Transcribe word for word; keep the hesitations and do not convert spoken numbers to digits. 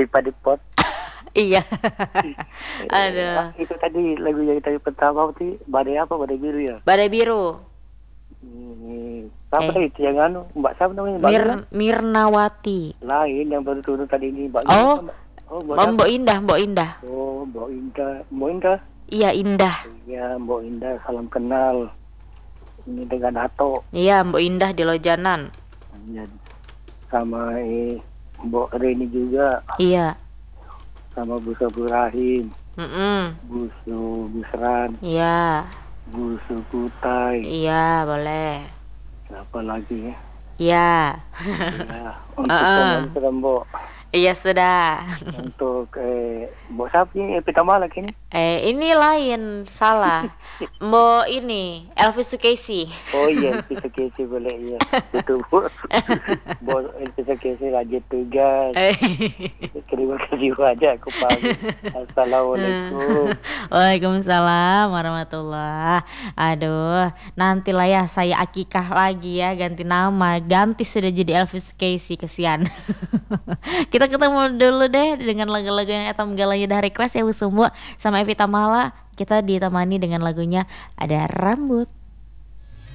pipa di pot. Iya. Eh, Aduh. itu tadi lagu yang tadi pertama itu badai apa? Badai biru ya. Badai Biru. Hmm, apa Eh, itu yang anu? Mbak siapa namanya? Mbak Mir Mira? Mirnawati. Lain yang baru turun tadi ini. Mbak Mira Oh, apa, Mbak? Oh, Mbak siapa? Mbok Indah, Mbok Indah. Oh, Mbak Indah. Mbak Indah. Iya, Indah. Iya, Mbak Indah. Salam kenal. Ini dengan Ato. Iya, Mbok Indah di Lojanan. Ya, sama eh, Mbak Reni juga. Iya. Sama Busa Burahim. Mm-mm. Busu Busran. Iya. Busu Kutai. Iya, boleh. Siapa lagi ya? Iya. Ya, untuk Heeh. teman Mbok. Iya sudah. Untuk eh, Mbok siapa nih? Eh, Pita Malak ini. Eh, ini lain, salah. Mbok ini, Elvis Sukaisi. Oh iya, bisa kesi boleh iya. Itu Bu. Bos bisa kesi rajin tugas. Eh. Terima kasih banyak aku pamit. Assalamualaikum. Waalaikumsalam warahmatullah. Aduh, nantilah ya saya akikah lagi ya, ganti nama, ganti sudah jadi Elvis Casey, kesian. Kita ketemu dulu deh dengan lagu-lagu yang Etam Galanya dah request ya Bu Sumbu sama Evita Mala. Kita ditemani dengan lagunya Ada Rambut.